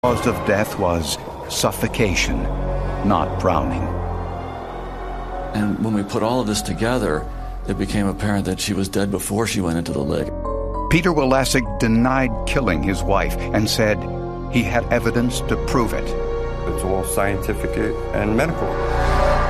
cause of death was suffocation, not drowning. And when we put all of this together, it became apparent that she was dead before she went into the lake. Peter Walasek denied killing his wife and said he had evidence to prove it. It's all scientific and medical.